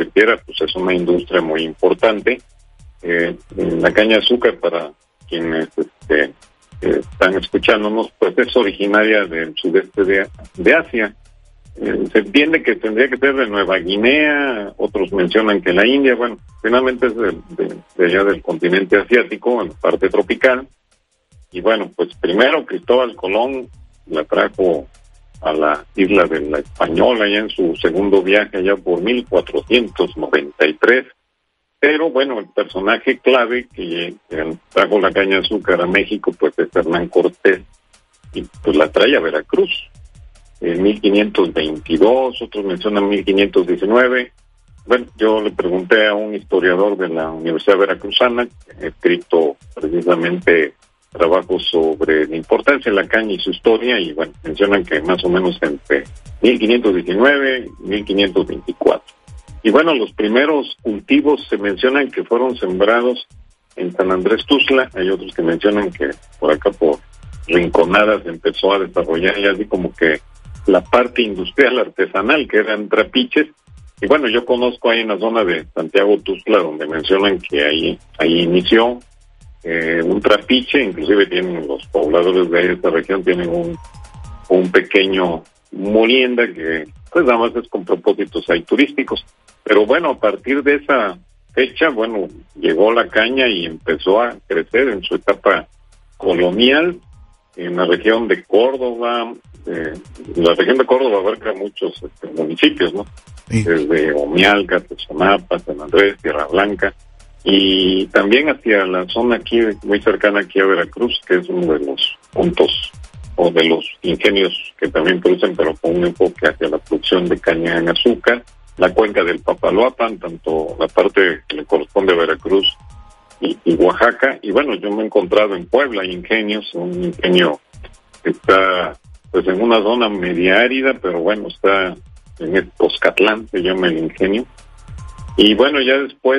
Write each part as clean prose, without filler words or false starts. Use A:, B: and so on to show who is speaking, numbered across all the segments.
A: convirtiera, pues es una industria muy importante. La caña de azúcar, para quienes están escuchándonos, pues es originaria del sudeste de Asia. Se entiende que tendría que ser de Nueva Guinea, otros mencionan que la India, bueno, finalmente es de allá del continente asiático, en la parte tropical. Y bueno, pues primero Cristóbal Colón la trajo a la isla de la Española ya en su segundo viaje allá por 1493. Pero bueno, el personaje clave que trajo la caña de azúcar a México, pues es Hernán Cortés, y pues la trae a Veracruz en 1522, otros mencionan 1519. Bueno, yo le pregunté a un historiador de la Universidad Veracruzana, que ha escrito precisamente trabajos sobre la importancia de la caña y su historia, y bueno, mencionan que más o menos entre 1519 y 1524. Y bueno, los primeros cultivos se mencionan que fueron sembrados en San Andrés Tuxtla. Hay otros que mencionan que por acá, por Rinconadas, empezó a desarrollar ya así como que la parte industrial artesanal, que eran trapiches. Y bueno, yo conozco ahí en la zona de Santiago Tuxtla, donde mencionan que ahí inició un trapiche. Inclusive tienen los pobladores de esta región, tienen un pequeño molienda que pues nada más es con propósitos ahí turísticos. Pero bueno, a partir de esa fecha, bueno, llegó la caña y empezó a crecer en su etapa colonial en la región de Córdoba. La región de Córdoba abarca muchos municipios, ¿no? Sí. Desde Omialca, Tetzonapa, San Andrés, Tierra Blanca, y también hacia la zona aquí, muy cercana aquí a Veracruz, que es uno de los puntos o de los ingenios que también producen, pero con un enfoque hacia la producción de caña en azúcar. La cuenca del Papaloapan, tanto la parte que le corresponde a Veracruz y Oaxaca. Y bueno, yo me he encontrado en Puebla, hay ingenios, un ingenio que está pues en una zona media árida, pero bueno, está en el Coscatlán, se llama el ingenio. Y bueno, ya después,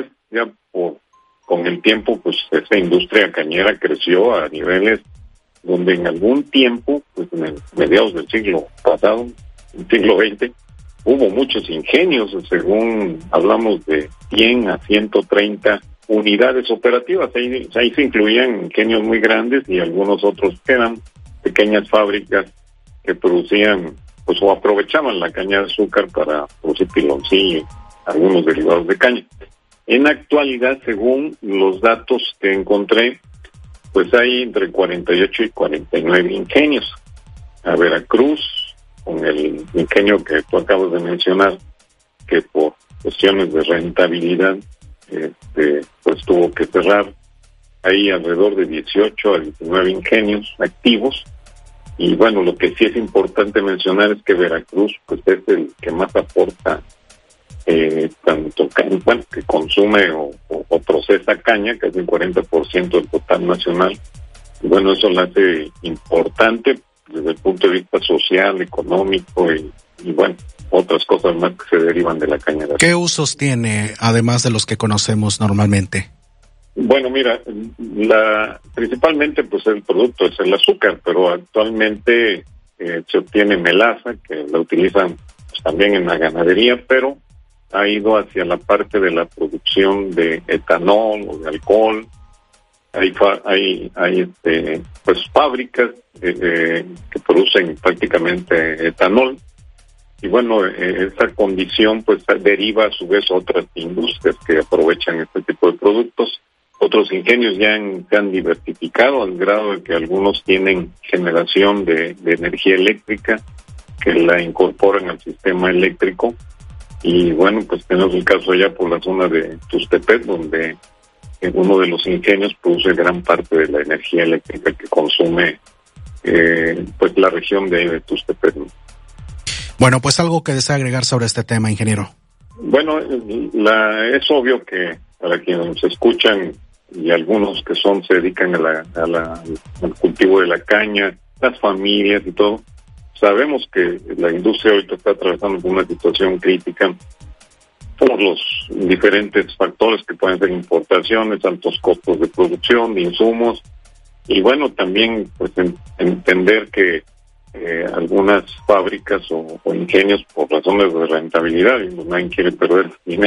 A: con el tiempo, pues esa industria cañera creció a niveles donde en algún tiempo, pues en mediados del siglo pasado, el siglo XX, hubo muchos ingenios, según hablamos de 100 a 130 unidades operativas. Ahí se incluían ingenios muy grandes y algunos otros que eran pequeñas fábricas que producían, pues o aprovechaban la caña de azúcar para producir piloncillo, algunos derivados de caña. En la actualidad, según los datos que encontré, pues hay entre 48 y 49 ingenios. A Veracruz, con el ingenio que tú acabas de mencionar, que por cuestiones de rentabilidad, pues tuvo que cerrar. Hay alrededor de 18 a 19 ingenios activos. Y bueno, lo que sí es importante mencionar es que Veracruz, pues es el que más aporta, tanto que consume o procesa caña, que es el 40% del total nacional. Y bueno, eso lo hace importante desde el punto de vista social, económico y bueno, otras cosas más que se derivan de la caña de azúcar.
B: ¿Qué usos tiene, además de los que conocemos normalmente?
A: Bueno, mira, principalmente pues el producto es el azúcar, pero actualmente se obtiene melaza, que la utilizan pues, también en la ganadería, pero ha ido hacia la parte de la producción de etanol o de alcohol. Hay pues fábricas que producen prácticamente etanol, y bueno, esa condición pues deriva a su vez otras industrias que aprovechan este tipo de productos. Otros ingenios ya se han diversificado al grado de que algunos tienen generación de energía eléctrica que la incorporan al sistema eléctrico. Y bueno, pues tenemos el caso allá por la zona de Tuxtepec, donde uno de los ingenios produce gran parte de la energía eléctrica que consume pues la región de Tuxtepec.
B: Bueno, pues algo que desea agregar sobre este tema, ingeniero.
A: Bueno, es obvio que para quienes nos escuchan y algunos que se dedican al cultivo de la caña, las familias y todo, sabemos que la industria ahorita está atravesando por una situación crítica por los diferentes factores que pueden ser importaciones, altos costos de producción, de insumos, y bueno, también pues entender que algunas fábricas o ingenios, por razones de rentabilidad, y nadie quiere perder dinero,